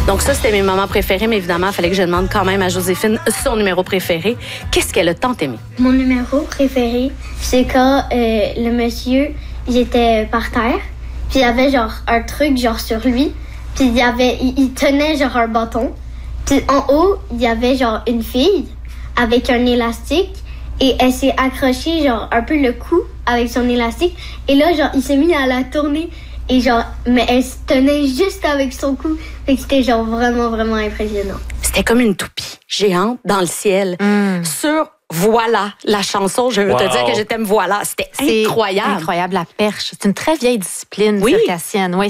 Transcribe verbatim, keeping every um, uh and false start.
Donc ça, c'était mes moments préférés, mais évidemment, il fallait que je demande quand même à Joséphine son numéro préféré. Qu'est-ce qu'elle a tant aimé? Mon numéro préféré, c'est quand euh, le monsieur, il était par terre, puis il y avait genre un truc genre sur lui, puis il y avait, il, il tenait genre un bâton, puis en haut, il y avait genre une fille avec un élastique, et elle s'est accrochée genre un peu le cou avec son élastique, et là genre il s'est mis à la tourner. Et genre, mais elle se tenait juste avec son cou. Fait que c'était genre vraiment, vraiment impressionnant. C'était comme une toupie géante dans le ciel. Mm. Sur Voilà, la chanson, je veux Wow. te dire que je t'aime Voilà. C'était C'est incroyable. incroyable, la perche. C'est une très vieille discipline Oui. circassienne. Oui,